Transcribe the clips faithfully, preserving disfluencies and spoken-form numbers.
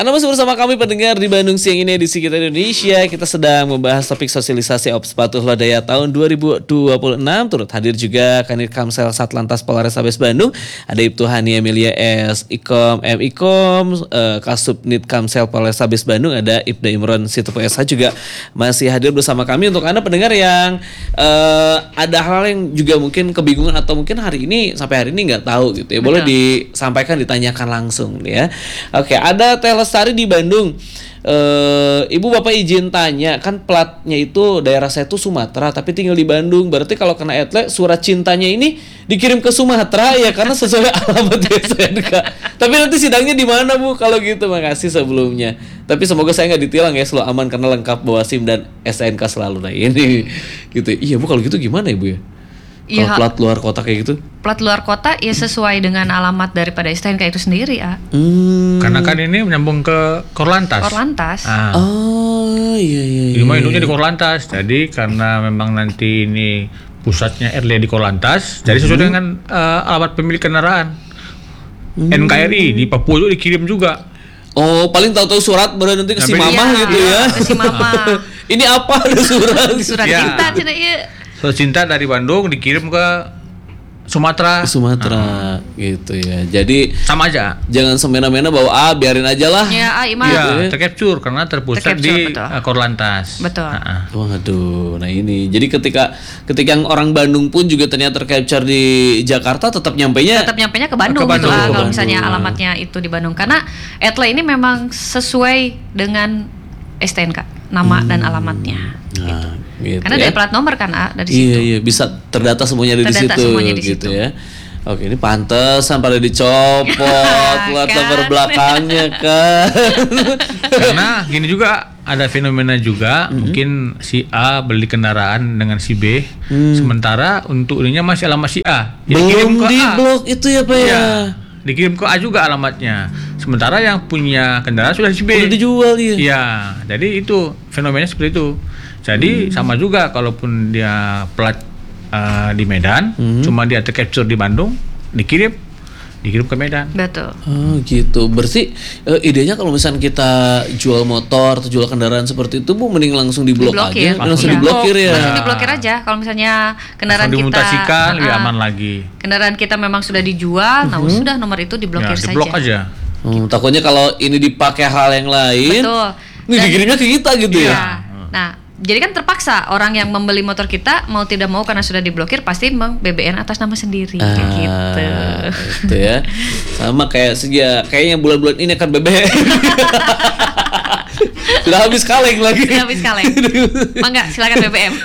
Anda masih bersama kami pendengar di Bandung Siang ini edisi Kita Indonesia. Kita sedang membahas topik sosialisasi op sepatu Lodaya tahun dua ribu dua puluh enam. Turut hadir juga Kanit Kamsel Satlantas Polrestabes Bandung. Ada Ibtu Hani Amelia S. Ikom M. Ikom, uh, Kasubnit Kamsel Polrestabes Bandung. Ada Ibda Imron Situ P S H juga masih hadir bersama kami untuk Anda pendengar yang uh, ada hal yang juga mungkin kebingungan atau mungkin hari ini sampai hari ini nggak tahu gitu ya. Boleh Betul. disampaikan, ditanyakan langsung ya. Oke, ada Telestari di Bandung. Uh, Ibu Bapak izin tanya, kan platnya itu daerah saya itu Sumatera tapi tinggal di Bandung. Berarti kalau kena etle surat cintanya ini dikirim ke Sumatera ya karena sesuai alamat S N K. Tapi nanti sidangnya di mana Bu kalau gitu? Makasih sebelumnya. Tapi semoga saya nggak ditilang ya, selalu aman karena lengkap bawa SIM dan S N K selalu. Nah ini gitu. Iya Bu, kalau gitu gimana ya Bu ya? Kalau Ya, plat luar kota kayak gitu? plat luar kota ya sesuai dengan alamat daripada S T N K itu sendiri ya. Hmm. Karena kan ini menyambung ke Korlantas. Korlantas. Ah. Oh iya iya. Di rumah induknya di Korlantas. Jadi karena memang nanti ini pusatnya R L di Korlantas, jadi sesuai dengan uh, alamat pemilik kendaraan. Hmm. N K R I di Papua itu dikirim juga. Oh, paling tahu-tahu surat baru nanti ke si Tapi- mama Iya, gitu ya. ke si mama. Ini apa ada surat? Surat Ya. cinta cina iya. Surat cinta dari Bandung dikirim ke Sumatera. Sumatera gitu ya. Jadi Sama aja. jangan semena-mena bawa ah biarin aja lah. Ya, ah, Ima. Iya, tercapture karena terpusat Tercapture, di betul. uh, Korlantas. Betul. Ah, ah. Waduh, nah ini. Jadi ketika ketika yang orang Bandung pun juga ternyata tercapture di Jakarta tetap nyampainya Tetap nyampainya ke Bandung, Ke Bandung, gitu lah, ke kalau Bandung. misalnya alamatnya itu di Bandung karena Etle ini memang sesuai dengan S T N K, nama dan alamatnya. Nah, gitu Karena ya. dari plat nomor kan A, dari Iya situ. iya bisa terdata semuanya ada di Terdata situ semuanya di gitu situ. ya. Oke, ini pantesan pada dicopot plat Kan? nomor belakangnya kan. Karena gini juga ada fenomena juga, mungkin si A beli kendaraan dengan si B, sementara untuk ininya masih alamat si A. Jadi kirim Belum ke di A. blok itu ya Pak ya. Iya, dikirim ke A juga alamatnya. Sementara yang punya kendaraan sudah si B. Udah dijual ya. Iya, jadi itu fenomenanya seperti itu. Jadi sama juga kalaupun dia plat uh, di Medan, cuma dia tercapture di Bandung, dikirim, dikirim ke Medan. Betul. Oh gitu. Berarti eh, idenya kalau misalnya kita jual motor atau jual kendaraan seperti itu Bu, mending langsung diblok Diblokir. aja. Langsung Iya. diblokir ya. Langsung diblokir aja kalau misalnya kendaraan Langsung kita dimutasikan lebih ah, aman lagi. kendaraan kita memang sudah dijual, nah sudah nomor itu diblokir Ya, saja. diblok aja. Hmm, takutnya kalau ini dipakai hal yang lain, Betul. ini Dan- dikirimnya ke kita gitu ya. Iya. Nah, jadi kan terpaksa orang yang membeli motor kita mau tidak mau karena sudah diblokir pasti meng B B N atas nama sendiri kayak gitu. Ah, gitu ya. Sama kayak segia kayaknya bulan-bulan ini akan B B M. Sudah habis kaleng lagi. Sudah habis kaleng. Mangga silakan B B M.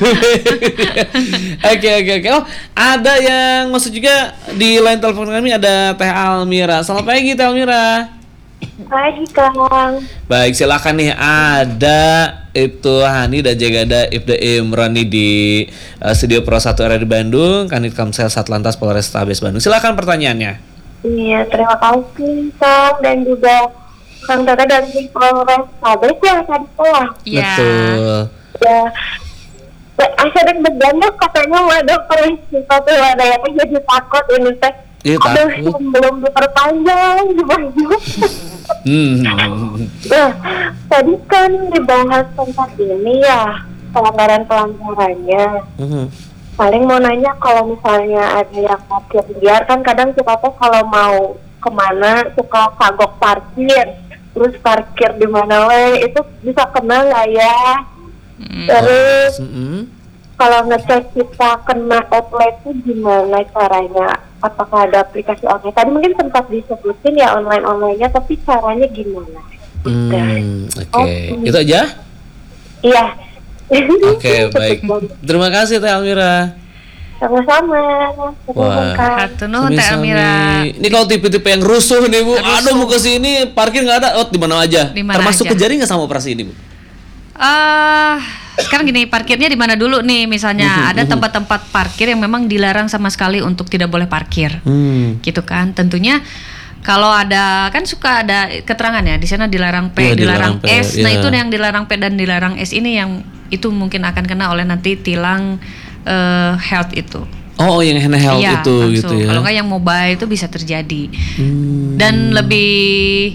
Oke oke oke. Oh, ada yang masuk juga di line telepon kami, ada Teh Almira. Selamat pagi Teh Almira. Pagi Kang. Baik, silakan nih, ada itu Hani dan juga ada Ibda Imron nih di uh, Studio Pro satu R R di Bandung, Kanit Kamsel Satlantas Polrestabes Bandung. Silakan pertanyaannya. Iya, terima kasih Kang dan juga Kang Tata dari Polrestabes ya tadi ya. Iya. Betul. Ya, asal deg-degan dong katanya waduh sepatu ada yang jadi takut ini teh. Iya, Aduh, takut. belum diperpanjang gimana? Hmm. Nah, tadi kan dibahas tentang ini ya pelanggaran-pelanggarannya. Mhm. Paling mau nanya kalau misalnya ada yang parkir liar kan kadang kita tuh kalau mau kemana suka kagok parkir, terus parkir di mana we itu bisa kena nggak ya? Terus Mhm. kalau ngecek kita kena outlet itu gimana caranya? Apakah ada aplikasi online? Tadi mungkin sempat disebutin ya online-onlinenya, tapi caranya gimana? Udah. Hmm, oke. Oh. Itu aja? Iya. Oke, baik. Terima kasih Teh Almira. Sama-sama. Wah. Kak. Hatur nuhun Teh Sami-sami. Almira. Ini kalau tipe-tipe yang rusuh nih Bu, Rusuh. aduh mau ke sini parkir nggak ada, oh di mana aja. Di mana Termasuk aja. kejari nggak sama operasi ini Bu? Ah, sekarang gini, parkirnya di mana dulu nih misalnya ada tempat-tempat parkir yang memang dilarang sama sekali untuk tidak boleh parkir. Hmm. Gitu kan. Tentunya kalau ada kan suka ada keterangan ya di sana dilarang P, Iya, dilarang, dilarang P, S. Nah, iya. itu yang dilarang P dan dilarang S ini yang itu mungkin akan kena oleh nanti tilang eh, health itu. Oh, yang handheld Iya, itu langsung. gitu ya. Kalau nggak yang mobile itu bisa terjadi. Hmm. Dan lebih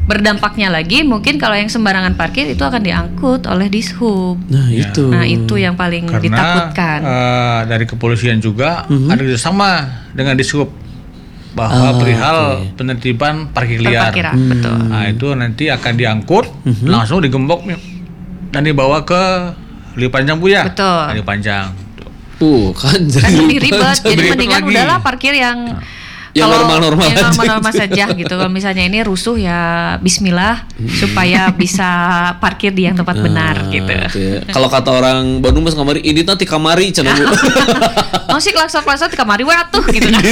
berdampaknya lagi mungkin kalau yang sembarangan parkir itu akan diangkut oleh Dishub. Nah, itu. Nah, itu yang paling Karena ditakutkan. eh, dari kepolisian juga Mhm. ada kerjasama dengan Dishub bahwa Ah, perihal oke. penertiban parkir liar. Perparkiran, betul. Nah, itu nanti akan diangkut, Mhm. langsung digembok dan dibawa ke Li Panjang Bu ya. Betul. Li Panjang. Tuh, kan Kan jadi lebih ribet, jadi Ribet mendingan lagi. udahlah parkir yang Yang kalau- normal-normal yang aja normal-normal gitu. saja gitu. Kalau misalnya ini rusuh ya Bismillah supaya bisa parkir di yang tempat benar Ah, gitu. itu ya. Kalau kata orang Bandung mas kamari, ini nanti kamari cenah Bu. Oh sih klakson-klakson di kamari wae atuh gitu kan.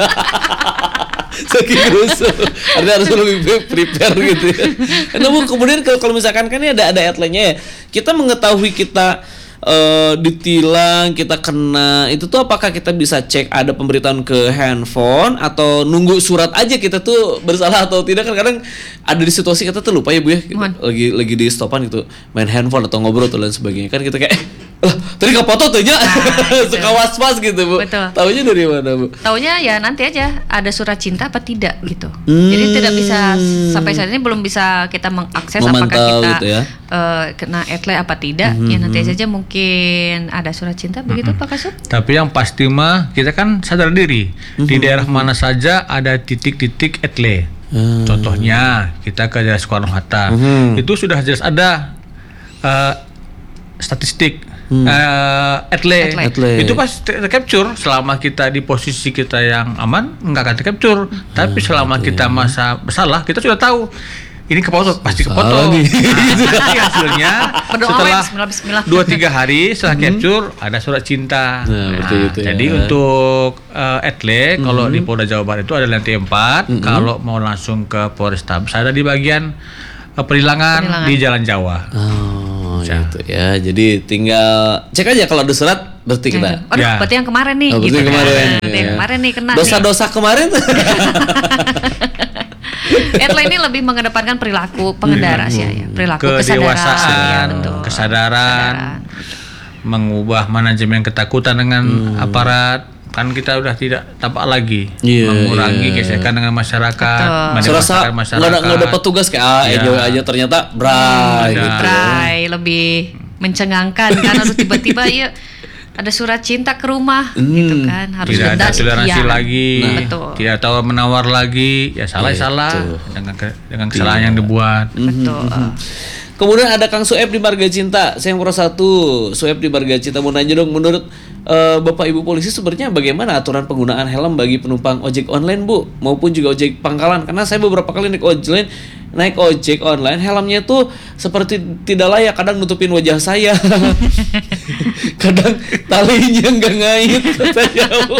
Saking rusuh, artinya harus lebih prepare gitu ya. Nah Bu, kemudian kalau kalau misalkan kan ini ada ada headline-nya ya, kita mengetahui kita eh, ditilang, kita kena, itu tuh apakah kita bisa cek ada pemberitahuan ke handphone atau nunggu surat aja kita tuh bersalah atau tidak? Kan kadang ada di situasi kita tuh lupa ya Bu ya, gitu. Mohon. lagi lagi di stopan gitu main handphone atau ngobrol atau lain sebagainya, kan kita kayak eh, lah tadi ke foto tuh nya gitu. suka was-was gitu Bu. Betul. Taunya dari mana Bu? Taunya ya nanti aja ada surat cinta apa tidak gitu. Hmm. Jadi tidak bisa sampai saat ini belum bisa kita mengakses apakah Memantau kita gitu ya. eh, kena etle apa tidak. Ya nanti saja mungkin ada surat cinta begitu Pak Kasub. Tapi yang pasti mah kita kan sadar diri Mhm. di daerah mana saja ada titik-titik etle. Hmm. Contohnya kita ke daerah Soekarno Hatta, Mhm. itu sudah jelas ada eh, statistik Hmm. eh, etle. Etle. Etle. Itu pasti tercapture selama kita di posisi kita yang aman nggak akan tercapture. Tapi selama kita masa bersalah kita sudah tahu. Ini kepotong, pasti Salah kepotong. nih. Nah, nanti hasilnya Berdoa setelah weh, bismillah, bismillah. dua tiga hari setelah capture ada surat cinta. Nah, betul itu jadi ya. untuk uh, etle kalau di Polda Jawa Barat itu ada lantai empat. Kalau mau langsung ke Polrestabes ada di bagian uh, perilangan, Perilangan. di Jalan Jawa. Oh, Bisa. gitu ya. Jadi tinggal cek aja kalau ada surat berarti kita. Aduh, Ya. berarti yang kemarin nih Oh, berarti gitu kan. kemarin. Berarti yang Ya. kemarin nih kena nih. Dosa-dosa kemarin. Etle ini lebih mengedepankan perilaku pengendara sih ya, perilaku Kedewasaan, kesadaran, ya, betul. kesadaran, Kesadaran. mengubah manajemen ketakutan dengan aparat. Kan kita udah tidak tapak lagi, Iya, mengurangi iya. gesekan dengan masyarakat, Betul. Serasa mendewaskan nggak masyarakat. ada nggak dapat tugas kayak ah, Iya. enjoy aja ternyata bray Ada. gitu. Bray, lebih mencengangkan karena harus tiba-tiba ya ada surat cinta ke rumah gitu kan, harus tidak denda ada toleransi sekian. lagi, Nah, betul. tidak tahu menawar lagi, ya salah Iya, salah betul. dengan ke- dengan kesalahan yang dibuat. Betul. Kemudian ada Kang Sueb di Marga Cinta, saya yang nomor satu, Sueb di Marga Cinta, mau nanya dong, menurut eh, Bapak Ibu polisi sebenarnya bagaimana aturan penggunaan helm bagi penumpang ojek online Bu, maupun juga ojek pangkalan? Karena saya beberapa kali naik ojek online, naik ojek online, helmnya tuh seperti tidak layak, kadang nutupin wajah saya, kadang talinya nggak ngait, katanya Bu.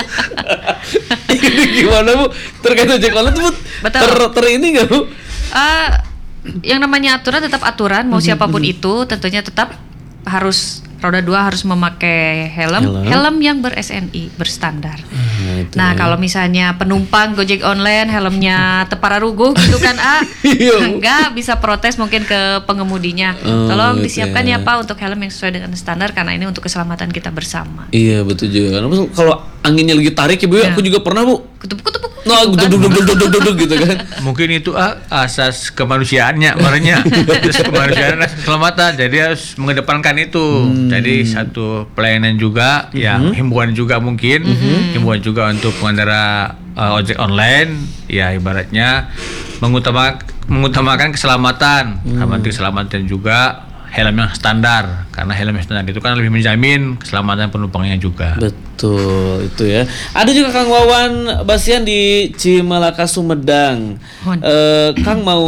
Ini gimana Bu? Terkait ojek online tuh Bu, Betul. ter, ter ini nggak Bu? Eh, yang namanya aturan tetap aturan, mau siapapun itu tentunya tetap harus roda dua harus memakai helm, Helm. helm yang ber-S N I, berstandar. Nah, itu Nah, ya. kalau misalnya penumpang Gojek online helmnya tepararuguh gitu kan, ah, Iya, Bu. enggak bisa protes mungkin ke pengemudinya. Oh, Tolong gitu disiapkan ya. ya Pak untuk helm yang sesuai dengan standar karena ini untuk keselamatan kita bersama. Iya betul juga. Karena kalau anginnya lagi tarik ya Bu, ya, Ya. aku juga pernah Bu. Kutub-kutub Nah, gitu kan. duduk duduk duduk duduk duduk gitu kan. Mungkin itu ah, asas kemanusiaannya, marahnya terus kemanusiaan asas keselamatan. Jadi harus mengedepankan itu. Jadi satu pelayanan juga, ya himbauan juga mungkin, himbauan juga untuk pengendara uh, ojek online, ya ibaratnya mengutamakan mengutamakan keselamatan, sama keselamatan juga helm yang standar, karena helm yang standar itu kan lebih menjamin keselamatan penumpangnya juga. Betul itu ya. Ada juga Kang Wawan Basian di Cimalaka Sumedang. Hon. Eh, Kang mau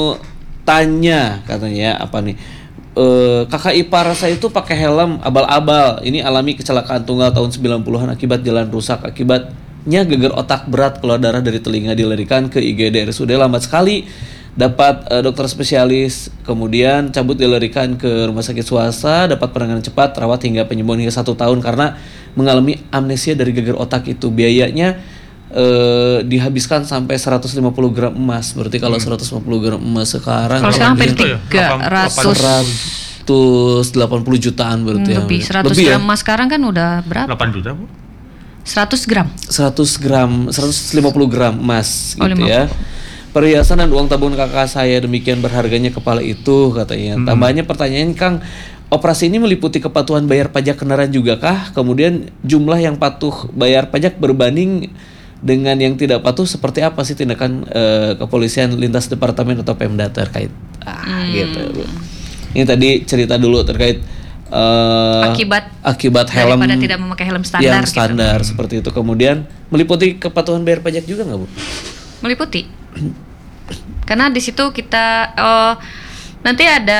tanya katanya apa nih? Eh, kakak ipar saya itu pakai helm abal-abal. Ini alami kecelakaan tunggal tahun sembilan puluhan akibat jalan rusak, akibatnya geger otak berat, keluar darah dari telinga, dilarikan ke I G D R S U D lambat sekali. Dapat eh, dokter spesialis, kemudian cabut dilarikan ke rumah sakit swasta, dapat penanganan cepat, rawat hingga penyembuhan hingga satu tahun karena mengalami amnesia dari geger otak itu. Biayanya eh, dihabiskan sampai seratus lima puluh gram emas. Berarti kalau seratus lima puluh gram emas sekarang Kalau sekarang hampir Itu ya, tiga ratus seratus delapan puluh jutaan berarti ya. lebih seratus Lebih ya? gram emas sekarang kan udah berapa? delapan juta, Bu. seratus gram. seratus gram, seratus lima puluh gram emas Oh, gitu lima puluh. ya. perhiasan dan uang tabungan kakak saya, demikian berharganya kepala itu katanya. Mm-mm. Tambahnya pertanyaan Kang, operasi ini meliputi kepatuhan bayar pajak kendaraan juga kah? Kemudian jumlah yang patuh bayar pajak berbanding dengan yang tidak patuh, seperti apa sih tindakan eh, kepolisian lintas departemen atau Pemda terkait? Ah, gitu Bu. Ini tadi cerita dulu terkait eh, Akibat akibat helm daripada tidak memakai helm standar yang gitu. standar seperti itu. Kemudian meliputi kepatuhan bayar pajak juga nggak Bu? Meliputi. Karena di situ kita oh, nanti ada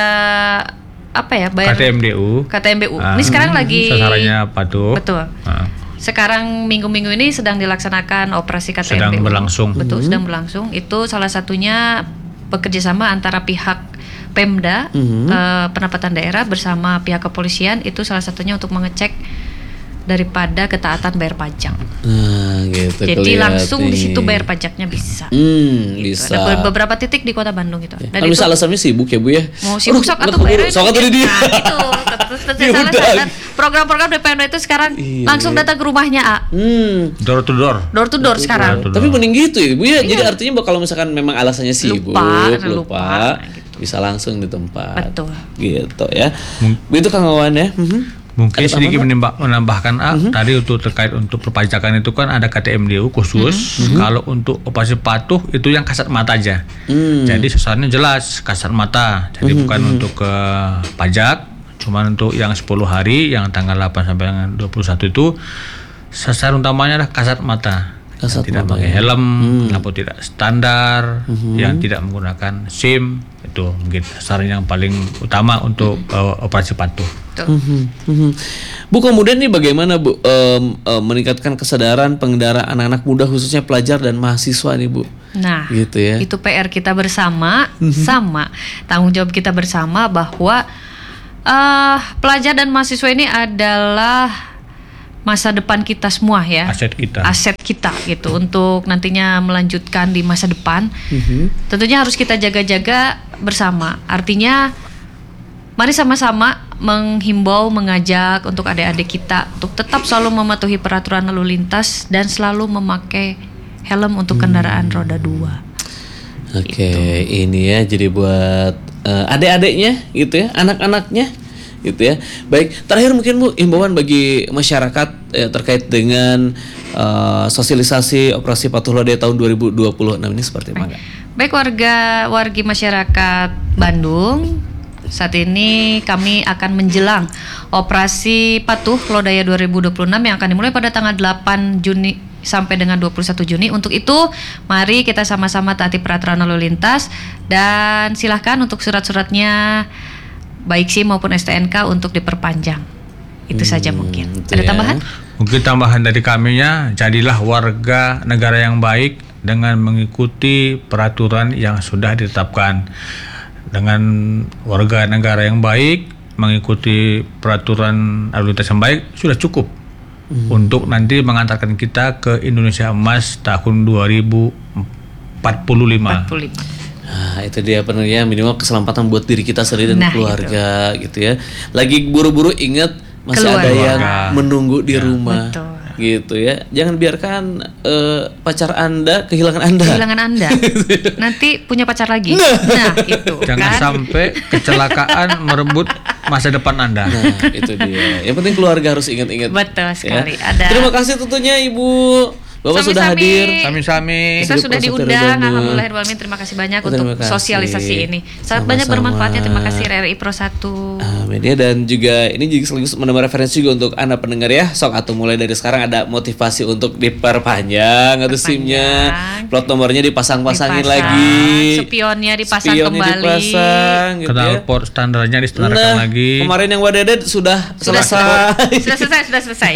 apa ya, bayar K T M D U. K T M D U. Ah, Ini sekarang lagi sasarannya patuh. Betul. Ah, Sekarang minggu-minggu ini sedang dilaksanakan operasi K T M D U. Sedang berlangsung. Betul, sedang berlangsung. Itu salah satunya bekerjasama antara pihak Pemda, Mhm. eh, pendapatan daerah bersama pihak kepolisian. Itu salah satunya untuk mengecek daripada ketaatan bayar pajak. Nah, gitu. Jadi kelihatan. langsung di situ bayar pajaknya bisa. Hmm, Gitu. bisa. Ada be- beberapa titik di Kota Bandung gitu. Dan Kan itu bisa alasannya sibuk ya Bu ya. mau sibuk sok atau bayar. bayar Sok atau dia. Nah, itu. Terus- terus Ya salah udah. saya. Dan program-program dari Pemda itu sekarang Iya, langsung iya. datang ke rumahnya, A. Hmm. Door to door. Door to door sekarang. Door to Tapi door. mending gitu ya Bu ya. Jadi artinya bahwa kalau misalkan memang alasannya sibuk, Lupa, lupa, lupa, gitu. bisa langsung di tempat. Betul. Gitu ya. Mung- Begitu Kang Wawan ya. Mhm. Mungkin Ada sedikit tambahan? menambah- menambahkan ah, tadi untuk terkait untuk perpajakan itu kan ada K T M D U khusus. Kalau untuk operasi patuh itu yang kasat mata aja. Hmm. Jadi sasarannya jelas kasat mata. Jadi bukan untuk ke pajak, cuman untuk yang sepuluh hari yang tanggal delapan sampai dengan dua puluh satu itu sasaran utamanya adalah kasat mata. Kasat Yang tidak mata, pakai ya. helm, kenapa tidak standar, yang tidak menggunakan SIM, itu mungkin sasaran yang paling utama untuk uh, operasi patuh. Betul. Mhm, mhm. Bu, kemudian nih bagaimana Bu em, em, meningkatkan kesadaran pengendara anak-anak muda khususnya pelajar dan mahasiswa nih Bu? Nah, Gitu ya. itu P R kita bersama, sama tanggung jawab kita bersama bahwa eh pelajar dan mahasiswa ini adalah masa depan kita semua ya, Aset kita. aset kita gitu untuk nantinya melanjutkan di masa depan. Mhm. Tentunya harus kita jaga-jaga bersama. Artinya, mari sama-sama menghimbau, mengajak untuk adik-adik kita untuk tetap selalu mematuhi peraturan lalu lintas dan selalu memakai helm untuk kendaraan roda dua. Oke, ini ya jadi buat eh, adik-adiknya gitu ya, anak-anaknya gitu ya. Baik, terakhir mungkin Bu imbauan bagi masyarakat eh, terkait dengan eh, sosialisasi operasi patuh lodaya tahun dua ribu dua puluh enam ini seperti apa? Baik warga wargi masyarakat Bandung, saat ini kami akan menjelang operasi patuh lodaya dua ribu dua puluh enam yang akan dimulai pada tanggal delapan Juni sampai dengan dua puluh satu Juni. Untuk itu, mari kita sama-sama taati peraturan lalu lintas dan silahkan untuk surat-suratnya baik SIM maupun S T N K untuk diperpanjang. Itu saja mungkin. itu Ada ya. tambahan? Mungkin tambahan dari kaminya, jadilah warga negara yang baik dengan mengikuti peraturan yang sudah ditetapkan. Dengan warga negara yang baik, mengikuti peraturan lalu lintas yang baik, sudah cukup untuk nanti mengantarkan kita ke Indonesia Emas tahun dua ribu empat puluh lima. empat puluh lima. Nah, itu dia penuhnya minimal keselamatan buat diri kita sendiri dan Nah, keluarga gitu ya. Lagi buru-buru ingat masih ada Keluarga. yang menunggu di rumah. Betul. Gitu ya. Jangan biarkan eh, pacar Anda kehilangan Anda. Kehilangan Anda. Nanti punya pacar lagi. Nah, itu Jangan kan. sampai kecelakaan merebut masa depan Anda. Nah, itu dia. Yang penting keluarga harus ingat-ingat. Betul ya. sekali. Ada. Terima kasih tentunya Ibu. Bapak sudah Sami-sami. hadir. Sami-sami. Kita Jadi sudah proses dari diundang. Bandung. Alhamdulillahirrahmanirrahim. Terima kasih banyak Terima untuk kasih. sosialisasi ini. Sangat Sama-sama. banyak bermanfaatnya. Terima kasih R R I Pro satu. Amin ya, dan juga ini juga sekaligus menambah referensi juga untuk Anda pendengar ya. Sok atau mulai dari sekarang ada motivasi untuk diperpanjang atau SIM-nya, plat nomornya dipasang-pasangin Dipasang, lagi. Spionnya dipasang Spionnya kembali. dipasang, gitu ya. Knalpot standarnya distandarkan Nah, lagi. kemarin yang wadedet sudah, Sudah selesai. Sudah selesai, sudah selesai.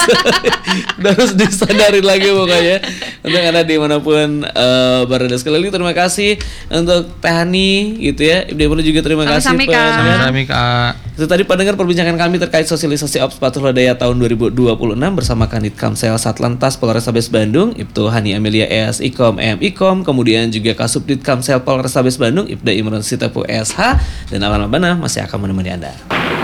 Udah harus disandarin lagi pokoknya. Untuk Anda dimanapun uh, berada sekali lagi terima kasih untuk Teh Hani gitu ya. Ibu Dewi juga terima kasih. Sami-sami, Kak. pendengar. Sami-sami Kak. Itu tadi pendengar perbincangan kami terkait sosialisasi Ops Patuh Lodaya tahun dua ribu dua puluh enam bersama Kanit Kamsel Satlantas Polrestabes Bandung, Ibtu Hani Amelia E S Ikom M Ikom, kemudian juga Kasubdit Kamsel Polrestabes Bandung, Ibda Imron Sitapu S H, dan Alan Labana masih akan menemani Anda.